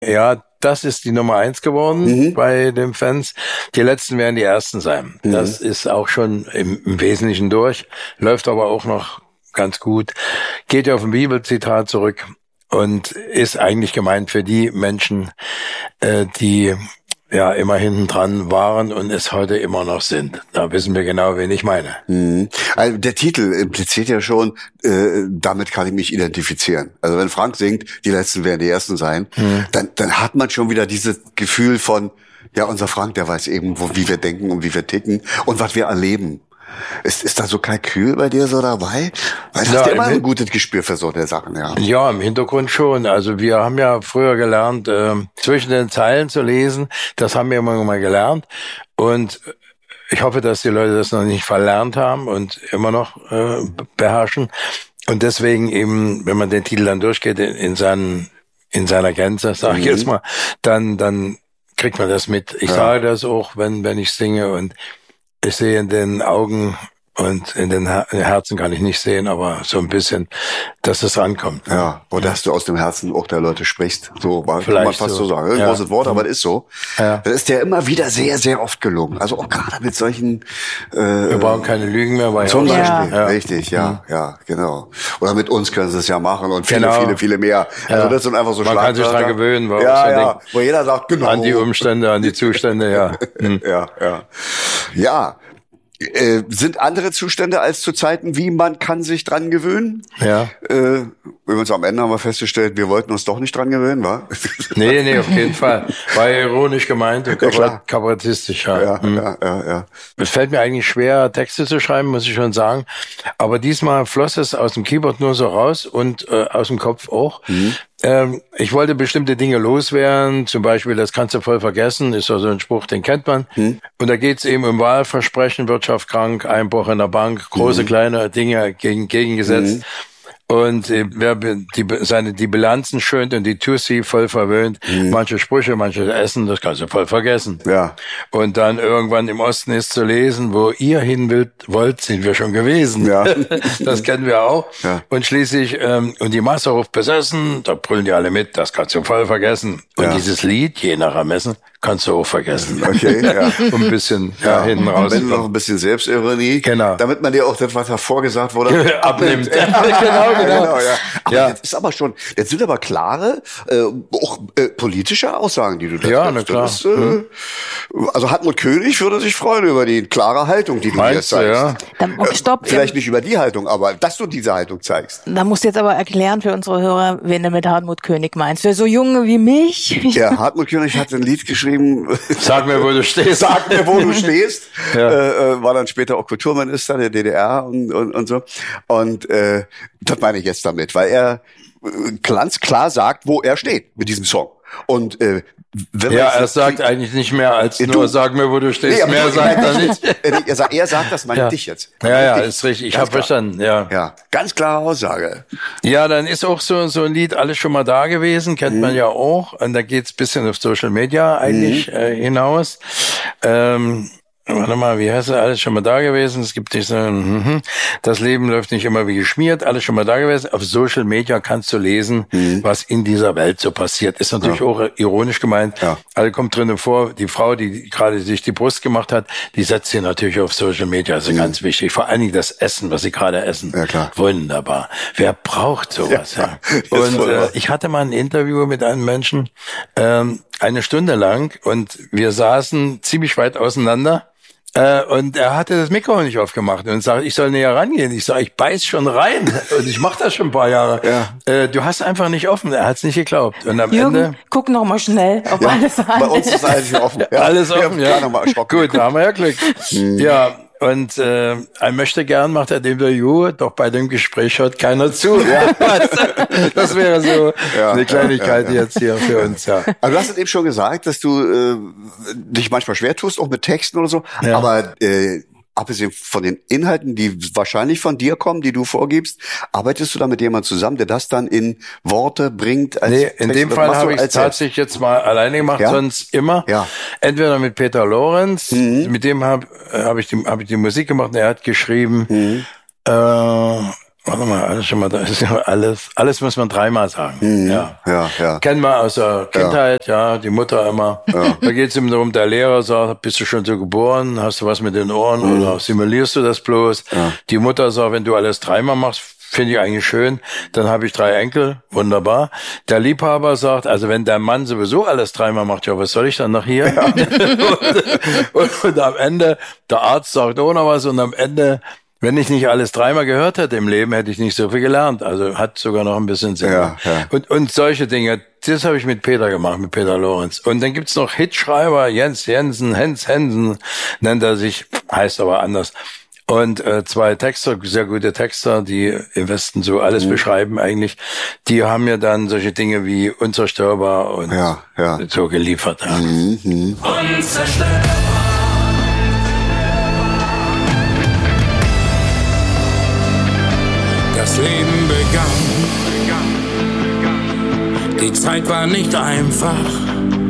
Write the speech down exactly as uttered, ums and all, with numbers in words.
Ja, das ist die Nummer eins geworden mhm. bei den Fans. Die letzten werden die ersten sein. Mhm. Das ist auch schon im, im Wesentlichen durch, läuft aber auch noch ganz gut. Geht ja auf ein Bibelzitat zurück und ist eigentlich gemeint für die Menschen, äh, die ja immer hinten dran waren und es heute immer noch sind. Da wissen wir genau, wen ich meine. Mhm. Also der Titel impliziert ja schon, äh, damit kann ich mich identifizieren. Also wenn Frank singt, die Letzten werden die Ersten sein, mhm. dann, dann hat man schon wieder dieses Gefühl von, ja, unser Frank, der weiß eben, wo, wie wir denken und wie wir ticken und was wir erleben. Ist, ist da so Kalkül bei dir so dabei? Weil du ja, hast ja immer ein gutes Gespür für so eine Sachen, ja. Ja, im Hintergrund schon. Also wir haben ja früher gelernt, äh, zwischen den Zeilen zu lesen. Das haben wir immer mal gelernt. Und ich hoffe, dass die Leute das noch nicht verlernt haben und immer noch äh, beherrschen. Und deswegen eben, wenn man den Titel dann durchgeht in, in, seinen, in seiner Gänze, sage ich mhm. jetzt mal, dann, dann kriegt man das mit. Ich ja. sage das auch, wenn, wenn ich singe, und ich sehe in den Augen und in den Her- Herzen kann ich nicht sehen, aber so ein bisschen, dass es rankommt. Ne? Ja, oder dass du aus dem Herzen auch der Leute sprichst. So, kann man fast so, so sagen. Ein ja. großes Wort, aber das ist so. Ja. Das ist ja immer wieder sehr, sehr oft gelungen. Also auch gerade mit solchen... Äh, Wir brauchen keine Lügen mehr. Weil zum ja. Beispiel, ja. richtig, ja, mhm. ja, genau. Oder mit uns können sie es ja machen und viele, genau. viele, viele mehr. Also ja. das sind einfach so Man kann sich dran gewöhnen. Wo, ja, ja, denkt, wo jeder sagt, genau. An die Umstände, an die Zustände, ja. Mhm. ja, ja. Ja. Äh, sind andere Zustände als zu Zeiten, wie man kann sich dran gewöhnen? Ja. Äh, übrigens am Ende haben wir festgestellt, wir wollten uns doch nicht dran gewöhnen, wa? Nee, nee, auf jeden Fall. War ironisch gemeint und ja, kabarettistisch. Ja. Ja, hm. ja, ja, ja. Es fällt mir eigentlich schwer, Texte zu schreiben, muss ich schon sagen. Aber diesmal floss es aus dem Keyboard nur so raus und äh, aus dem Kopf auch. Mhm. Ähm, ich wollte bestimmte Dinge loswerden, zum Beispiel, das kannst du voll vergessen, ist ja so ein Spruch, den kennt man. Hm. Und da geht's eben um Wahlversprechen, Wirtschaft krank, Einbruch in der Bank, große, hm. kleine Dinge gegen, gegengesetzt. Hm. Und äh, wer die, seine, die Bilanzen schönt und die Tussi voll verwöhnt, mhm. manche Sprüche, manches Essen, das kannst du voll vergessen. Ja. Und dann irgendwann im Osten ist zu lesen, wo ihr hin wollt, wollt sind wir schon gewesen. Ja. Das kennen wir auch. Ja. Und schließlich, ähm, und die Masse ruft besessen, da brüllen die alle mit, das kannst du voll vergessen. Und ja. dieses Lied, je nach Ermessen, kannst du auch vergessen. Okay, ja. Um ein bisschen ja, ja, hinten raus. Wenn noch ein bisschen Selbstironie. Genau. Damit man dir auch das, was davor gesagt wurde, abnimmt. Ja, genau, genau. genau ja. Aber ja. jetzt ist aber schon, jetzt sind aber klare, äh, auch äh, politische Aussagen, die du da ja, na klar. Ist, äh, hm. Also Hartmut König würde sich freuen über die klare Haltung, die du Meinst hier zeigst. Ja. Dann, okay, stopp. Vielleicht nicht über die Haltung, aber dass du diese Haltung zeigst. Da musst du jetzt aber erklären für unsere Hörer, wen du mit Hartmut König meinst. Für so Junge wie mich. Ja, Hartmut König hat ein Lied geschrieben. Sag mir, wo du stehst. Sag mir, wo du stehst. Ja. Äh, war dann später auch Kulturminister der D D R und, und, und so. Und äh, das meine ich jetzt damit, weil er äh, ganz klar sagt, wo er steht mit diesem Song. Und äh, wenn ja, er sagt eigentlich nicht mehr als ja, nur, du, sag mir, wo du stehst. Nee, mehr du, sagt er nicht. Er sagt, er sagt, das meine ja. dich jetzt. Ja, ja, dich. ist richtig. Ich habe verstanden, ja. Ja, ganz klare Aussage. Ja, dann ist auch so so ein Lied alles schon mal da gewesen, kennt mhm. man ja auch. Und da geht's bisschen auf Social Media eigentlich mhm. äh, hinaus. Ähm, Warte mal, wie heißt das? Alles schon mal da gewesen. Es gibt diese, mm, das Leben läuft nicht immer wie geschmiert. Alles schon mal da gewesen. Auf Social Media kannst du lesen, mhm. was in dieser Welt so passiert. Ist natürlich ja. auch ironisch gemeint. Ja. Also kommt drinnen vor, die Frau, die gerade sich die Brust gemacht hat, die setzt sie natürlich auf Social Media. Also mhm. ganz wichtig. Vor allen Dingen das Essen, was sie gerade essen. Ja, klar. Wunderbar. Wer braucht sowas? Ja. ja. Und äh, ich hatte mal ein Interview mit einem Menschen, ähm, eine Stunde lang, und wir saßen ziemlich weit auseinander. Äh, und er hatte das Mikro nicht aufgemacht und sagt, ich soll näher rangehen. Ich sage, ich beiß schon rein und ich mache das schon ein paar Jahre. Ja. Äh, du hast einfach nicht offen. Er hat es nicht geglaubt. Und am Jürgen, Ende guck noch mal schnell, ob ja, alles an bei uns ist alles offen. Ja, alles offen, ja. ja. Noch mal Gut, da haben wir ja Glück. Hm. Ja. Und äh, er möchte gern, macht er dem Interview, doch bei dem Gespräch hört keiner zu. Ja. Das wäre so ja, eine Kleinigkeit ja, ja, ja. jetzt hier für uns. Ja. Also du hast es eben schon gesagt, dass du äh, dich manchmal schwer tust, auch mit Texten oder so. Ja. Aber äh, abgesehen von den Inhalten, die wahrscheinlich von dir kommen, die du vorgibst, arbeitest du da mit jemandem zusammen, der das dann in Worte bringt? Als nee, in Text, dem Fall habe ich es tatsächlich jetzt mal alleine gemacht, ja? sonst immer. Ja. Entweder mit Peter Lorenz, mhm. mit dem habe hab ich, die, hab ich die Musik gemacht und er hat geschrieben, mhm. äh, Warte mal, alles schon mal, da ist ja alles, alles muss man dreimal sagen. Mhm. Ja. Ja, ja. Kennen wir aus der Kindheit, ja, ja die Mutter immer. Ja. Da geht's ihm darum, der Lehrer sagt, bist du schon so geboren? Hast du was mit den Ohren mhm. oder simulierst du das bloß? Ja. Die Mutter sagt, wenn du alles dreimal machst, finde ich eigentlich schön, dann habe ich drei Enkel, wunderbar. Der Liebhaber sagt, also wenn der Mann sowieso alles dreimal macht, ja, was soll ich dann noch hier? Ja. und, und, und am Ende, der Arzt sagt auch noch was und am Ende, wenn ich nicht alles dreimal gehört hätte im Leben, hätte ich nicht so viel gelernt. Also hat sogar noch ein bisschen Sinn. Ja, ja. Und, und solche Dinge, das habe ich mit Peter gemacht, mit Peter Lorenz. Und dann gibt's noch Hitschreiber, Jens Jensen, Hens Hensen, nennt er sich, heißt aber anders. Und äh, zwei Texter, sehr gute Texter, die im Westen so alles mhm. beschreiben eigentlich, die haben ja dann solche Dinge wie Unzerstörbar und ja, ja. so geliefert. Ja. Mhm. Unzerstörbar. Das Leben begann, die Zeit war nicht einfach.